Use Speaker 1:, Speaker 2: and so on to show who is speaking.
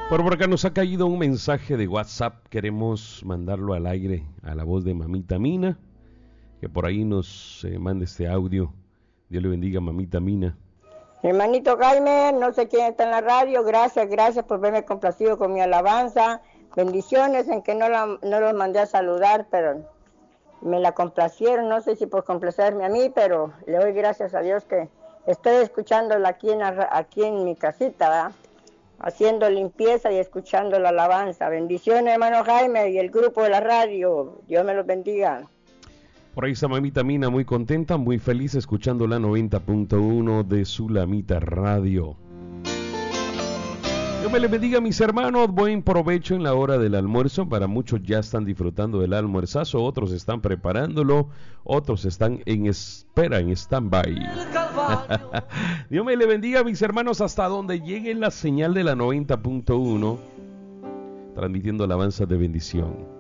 Speaker 1: Por acá nos ha caído un mensaje de WhatsApp. Queremos mandarlo al aire a la voz de Mamita Mina, que por ahí nos mande este audio. Dios le bendiga, Mamita Mina.
Speaker 2: Hermanito Jaime, no sé quién está en la radio, gracias por verme complacido con mi alabanza. Bendiciones en que no los mandé a saludar, pero me la complacieron, no sé si por complacerme a mí, pero le doy gracias a Dios que estoy escuchándola aquí en mi casita, ¿verdad? Haciendo limpieza y escuchando la alabanza. Bendiciones, hermano Jaime, y el grupo de la radio. Dios me los bendiga.
Speaker 1: Por ahí está Mamita Mina muy contenta, muy feliz, escuchando la 90.1 de Sulamita Radio. Dios me les bendiga, mis hermanos. Buen provecho en la hora del almuerzo. Para muchos ya están disfrutando del almuerzazo, otros están preparándolo, otros están en espera, en stand-by. Dios me les bendiga, mis hermanos, hasta donde llegue la señal de la 90.1, transmitiendo alabanzas de bendición.